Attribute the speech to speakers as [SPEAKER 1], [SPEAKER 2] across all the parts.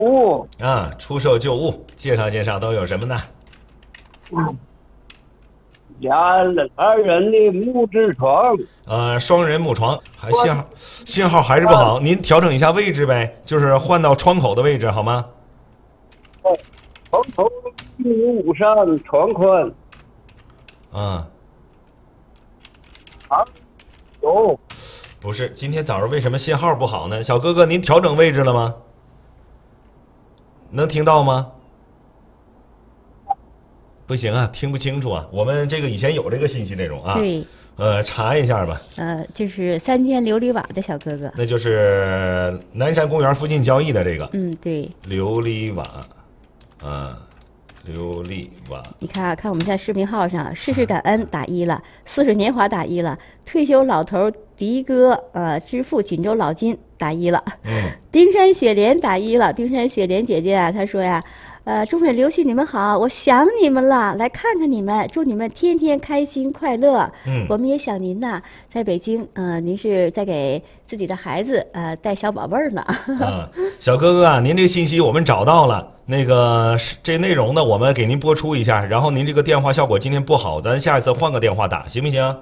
[SPEAKER 1] 物。
[SPEAKER 2] 啊，出售旧物，介绍介绍都有什么呢？
[SPEAKER 1] 家2人的木质床。
[SPEAKER 2] 双人木床，还信号还是不好，您调整一下位置呗，就是换到窗口的位置好吗？
[SPEAKER 1] 床头1.5米上，床宽。
[SPEAKER 2] 啊，
[SPEAKER 1] 有。
[SPEAKER 2] 不是，今天早上为什么信号不好呢？小哥哥，您调整位置了吗？能听到吗？不行啊，听不清楚啊。我们这个以前有这个信息内容啊。
[SPEAKER 3] 对。
[SPEAKER 2] 查一下吧。
[SPEAKER 3] 就是3间琉璃瓦的小哥哥。
[SPEAKER 2] 那就是南山公园附近交易的这个。
[SPEAKER 3] 对。
[SPEAKER 2] 琉璃瓦，琉璃瓦。
[SPEAKER 3] 你看啊，看我们在视频号上，世事感恩打1了，40年华打1了，退休老头迪哥支付锦州老金打1了。冰山雪莲打1了，冰山雪莲姐姐啊，她说呀。中远流系你们好，我想你们了，来看看你们，祝你们天天开心快乐。我们也想您呐，在北京，您是在给自己的孩子带小宝贝儿呢。
[SPEAKER 2] 小哥哥啊，您这个信息我们找到了，那个这内容呢，我们给您播出一下，然后您这个电话效果今天不好，咱下一次换个电话打，行不行？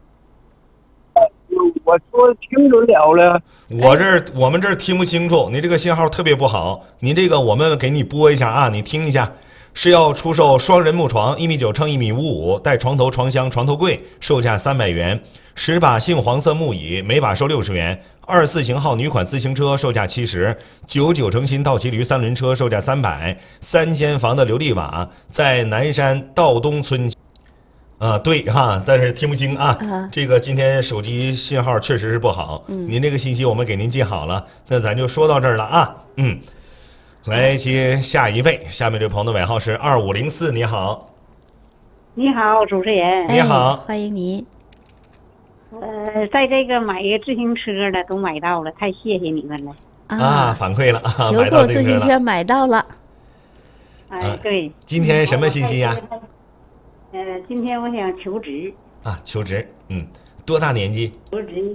[SPEAKER 1] 我说听准了了，
[SPEAKER 2] 我们这儿听不清楚，您这个信号特别不好。您这个我们给你播一下啊，你听一下，是要出售双人木床，1.9米乘1.55米，带床头、床箱、床头柜，售价300元；10把杏黄色木椅，每把收60元；24型号女款自行车，售价70；99成新道奇驴3轮车，售价300；3间房的琉璃瓦，在南山道东村。对哈，但是听不清啊。这个今天手机信号确实是不好。您这个信息我们给您记好了，那咱就说到这儿了啊。来接下一位，下面这位朋友的尾号是2504，你好。
[SPEAKER 4] 你好，主持人。
[SPEAKER 2] 你好，
[SPEAKER 3] 欢迎您。
[SPEAKER 4] 在这个买一个自行车的都买到了，太谢谢你们了。
[SPEAKER 2] 反馈了，
[SPEAKER 3] 邮购自行车买到了。
[SPEAKER 4] 对。
[SPEAKER 2] 今天什么信息呀？
[SPEAKER 4] 今天我想求职。
[SPEAKER 2] 求职，多大年纪？
[SPEAKER 4] 求职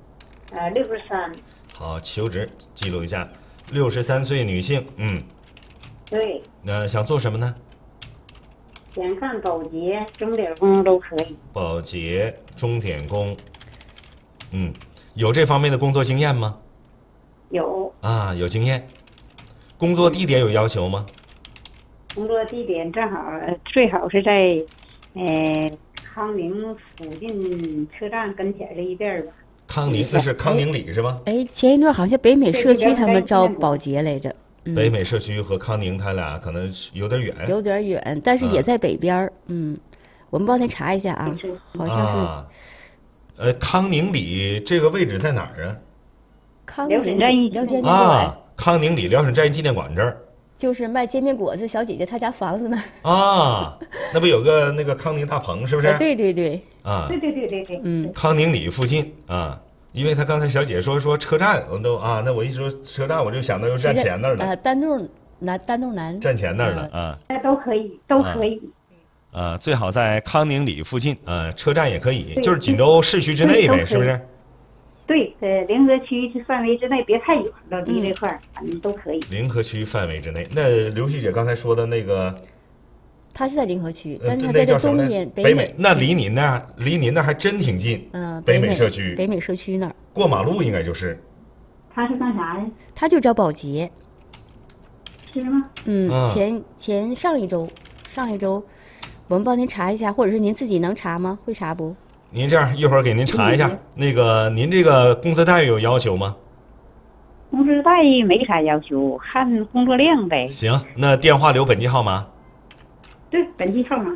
[SPEAKER 4] ，63。
[SPEAKER 2] 好，求职记录一下，63岁女性，
[SPEAKER 4] 对。
[SPEAKER 2] 那想做什么呢？
[SPEAKER 4] 想看保洁、钟点工都可以。
[SPEAKER 2] 保洁、钟点工，有这方面的工作经验吗？
[SPEAKER 4] 有。
[SPEAKER 2] 有经验。工作地点有要求吗？
[SPEAKER 4] 工作地点最好是在康宁附近车站跟前的一地吧。
[SPEAKER 2] 康宁，那是康宁里是吗？
[SPEAKER 3] 前一段好像北美社区他们招保洁来着。
[SPEAKER 2] 北美社区和康宁他俩可能有点远。
[SPEAKER 3] 有点远，但是也在北边。我们帮您查一下啊，好像
[SPEAKER 2] 是。康宁里这个位置在哪儿啊？
[SPEAKER 3] 康宁辽沈
[SPEAKER 2] 康宁里辽沈战役纪念馆这儿。
[SPEAKER 3] 就是卖煎饼果子小姐姐她家房子那儿
[SPEAKER 2] 那不有个那个康宁大棚是不是？
[SPEAKER 3] 对。
[SPEAKER 4] 对。
[SPEAKER 2] 康宁里附近因为他刚才小姐说车站，我都那我一说车站我就想到又站前那儿了。
[SPEAKER 3] 丹东南
[SPEAKER 2] 站前那儿了
[SPEAKER 4] 那都可以，都可以。
[SPEAKER 2] 最好在康宁里附近车站也可以，就是锦州市区之内呗，是不是？
[SPEAKER 4] 对，临河区范围之内，别太远了，离这块儿，反正都可以。
[SPEAKER 2] 临河区范围之内，那刘希姐刚才说的那个，
[SPEAKER 3] 她是在临河区，但是她在这东边
[SPEAKER 2] 北美，那离您那还真挺近。北美社区，
[SPEAKER 3] 北美社区那儿
[SPEAKER 2] 过马路应该就是。
[SPEAKER 4] 他是干啥呀？
[SPEAKER 3] 他就招保洁。
[SPEAKER 4] 是吗？
[SPEAKER 3] 上一周，我们帮您查一下，或者是您自己能查吗？会查不？
[SPEAKER 2] 您这样一会儿给您查一下，那个您这个工资待遇有要求吗？
[SPEAKER 4] 工资待遇没啥要求，看工作量呗。
[SPEAKER 2] 行，那电话留本地号码。
[SPEAKER 4] 对，本地号码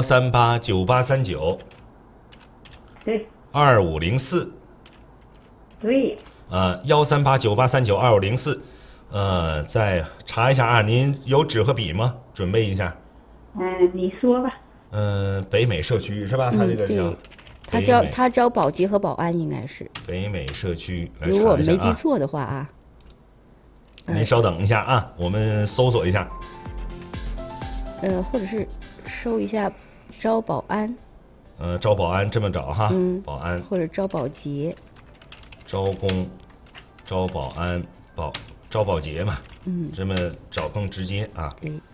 [SPEAKER 2] 1389839。
[SPEAKER 4] 对。
[SPEAKER 2] 2504。
[SPEAKER 4] 对。
[SPEAKER 2] 13898392504。再查一下啊，您有纸和笔吗？准备一下。
[SPEAKER 4] 你说吧。
[SPEAKER 2] 北美社区是吧？他这个
[SPEAKER 3] 叫他招保洁和保安，应该是
[SPEAKER 2] 北美社区。
[SPEAKER 3] 如果我没记错的话啊。
[SPEAKER 2] 您稍等一下啊，我们搜索一下。
[SPEAKER 3] 或者是搜一下招保安。
[SPEAKER 2] 招保安这么找哈，保安
[SPEAKER 3] 或者招保洁。
[SPEAKER 2] 招工，招保安，招保洁嘛。 这么找更直接啊。
[SPEAKER 3] 对。